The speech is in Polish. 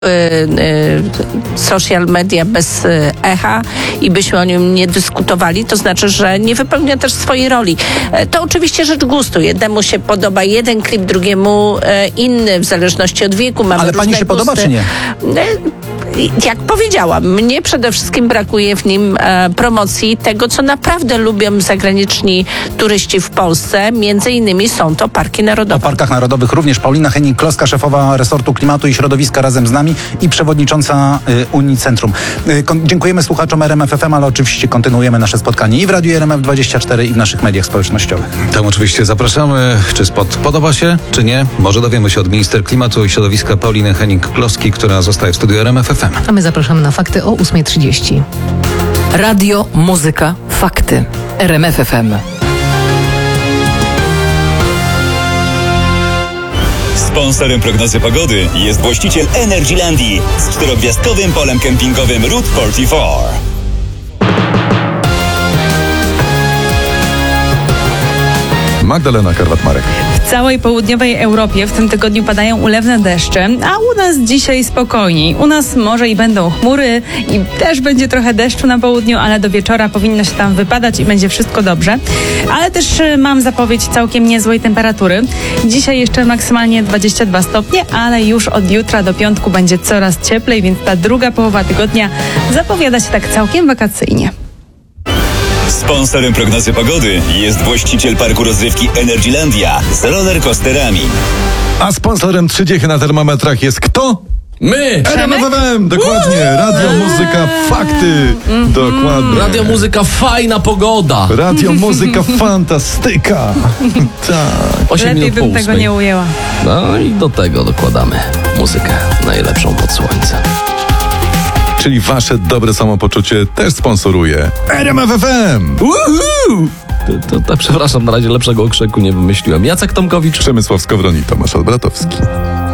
social media bez echa i byśmy o nim nie dyskutowali, to znaczy, że nie wypełnia też swojej roli. To oczywiście rzecz gustu. Jednemu się podoba jeden klip, drugiemu inny, w zależności od wieku. Mamy Ale pani się gusty. podoba, czy nie? Jak powiedziałam, mnie przede wszystkim brakuje w nim promocji tego, co naprawdę lubią zagraniczni turyści w Polsce. Między innymi są to parki O narodowe. parkach narodowych również Paulina Hennig-Kloska, szefowa resortu klimatu i środowiska razem z nami i przewodnicząca Unii Centrum. Dziękujemy słuchaczom RMF FM, ale oczywiście kontynuujemy nasze spotkanie i w Radiu RMF24 i w naszych mediach społecznościowych. Tam oczywiście zapraszamy. Czy spot podoba się, czy nie? Może dowiemy się od minister klimatu i środowiska Pauliny Hennig-Kloski, która zostaje w studiu RMF FM. A my zapraszamy na fakty o 8:30. Radio, muzyka, fakty. RMF FM. Sponsorem prognozy pogody jest właściciel Energylandii z 4-gwiazdkowym polem kempingowym Route 44. Magdalena Karwat-Marek. W całej południowej Europie w tym tygodniu padają ulewne deszcze, a u nas dzisiaj spokojniej. U nas może i będą chmury i też będzie trochę deszczu na południu, ale do wieczora powinno się tam wypadać i będzie wszystko dobrze. Ale też mam zapowiedź całkiem niezłej temperatury. Dzisiaj jeszcze maksymalnie 22 stopnie, ale już od jutra do piątku będzie coraz cieplej, więc ta druga połowa tygodnia zapowiada się tak całkiem wakacyjnie. Sponsorem prognozy pogody jest właściciel parku rozrywki Energylandia z rollercoasterami. A sponsorem 3 na termometrach jest kto? My! RMF FM, dokładnie. Radio, muzyka, fakty. Dokładnie. Radio, muzyka, fajna pogoda. Radio, muzyka, fantastyka. Tak. 8 Lepiej minut po bym tego 8. nie ujęła. No i do tego dokładamy muzykę najlepszą pod słońcem. Czyli wasze dobre samopoczucie też sponsoruje RMF FM. To przepraszam, na razie lepszego okrzyku nie wymyśliłem. Jacek Tomkowicz. Przemysław Skowron i Tomasz Albratowski.